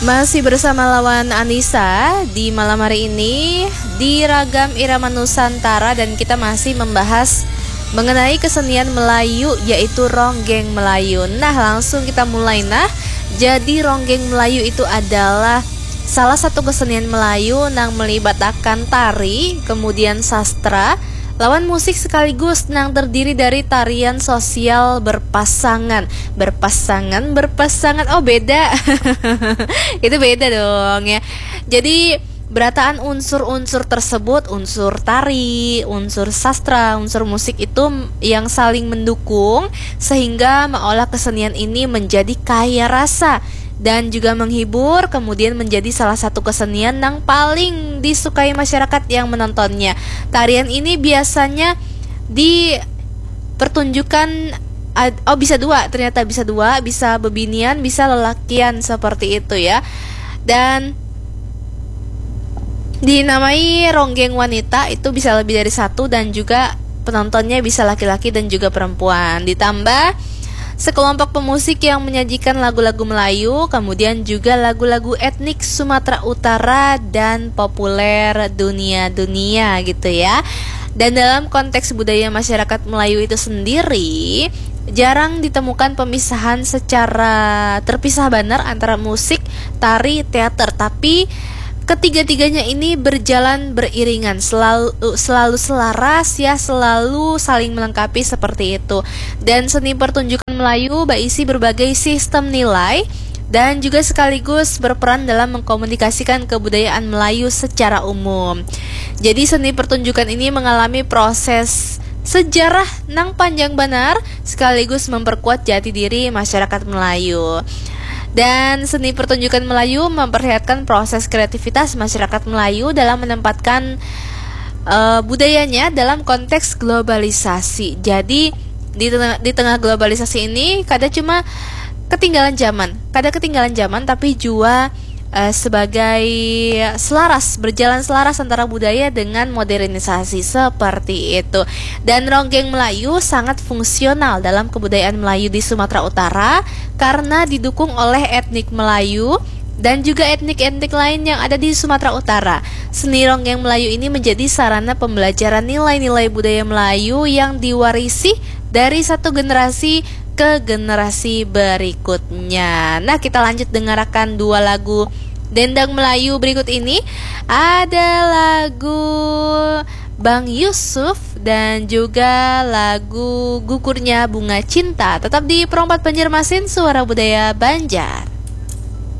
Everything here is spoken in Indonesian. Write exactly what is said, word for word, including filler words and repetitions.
Masih bersama lawan Anissa di malam hari ini di Ragam Irama Nusantara, dan kita masih membahas mengenai kesenian Melayu yaitu ronggeng Melayu. Nah, langsung kita mulai. Nah, jadi ronggeng Melayu itu adalah salah satu kesenian Melayu yang melibatkan tari, kemudian sastra, lawan musik sekaligus yang terdiri dari tarian sosial berpasangan. Berpasangan, berpasangan. Oh, beda. Itu beda dong ya. Jadi berataan unsur-unsur tersebut, unsur tari, unsur sastra, unsur musik itu yang saling mendukung sehingga mengolah kesenian ini menjadi kaya rasa dan juga menghibur, kemudian menjadi salah satu kesenian yang paling disukai masyarakat yang menontonnya. Tarian ini biasanya dipertunjukkan, oh bisa dua, ternyata bisa dua, bisa bebinian, bisa lelakian, seperti itu ya. Dan dinamai ronggeng wanita, itu bisa lebih dari satu, dan juga penontonnya bisa laki-laki dan juga perempuan. Ditambah sekelompok pemusik yang menyajikan lagu-lagu Melayu, kemudian juga lagu-lagu etnik Sumatera Utara dan populer dunia-dunia gitu ya. Dan dalam konteks budaya masyarakat Melayu itu sendiri, jarang ditemukan pemisahan secara terpisah benar antara musik, tari, teater, tapi ketiga-tiganya ini berjalan beriringan, selalu selalu selaras ya, selalu saling melengkapi seperti itu. Dan seni pertunjukan Melayu berisi berbagai sistem nilai dan juga sekaligus berperan dalam mengkomunikasikan kebudayaan Melayu secara umum. Jadi seni pertunjukan ini mengalami proses sejarah nang panjang benar, sekaligus memperkuat jati diri masyarakat Melayu. Dan seni pertunjukan Melayu memperlihatkan proses kreativitas masyarakat Melayu dalam menempatkan uh, budayanya dalam konteks globalisasi. Jadi di tengah, di tengah globalisasi ini kadang cuma ketinggalan zaman, kadang ketinggalan zaman, tapi juga uh, sebagai selaras, berjalan selaras antara budaya dengan modernisasi seperti itu. Dan ronggeng Melayu sangat fungsional dalam kebudayaan Melayu di Sumatera Utara karena didukung oleh etnik Melayu dan juga etnik-etnik lain yang ada di Sumatera Utara. Seni ronggeng Melayu ini menjadi sarana pembelajaran nilai-nilai budaya Melayu yang diwarisi dari satu generasi ke generasi berikutnya. Nah, kita lanjut dengarkan dua lagu dendang Melayu berikut ini. Ada lagu Bang Yusuf dan juga lagu Gugurnya Bunga Cinta. Tetap di Perompak Banjarmasin, Suara Budaya Banjar.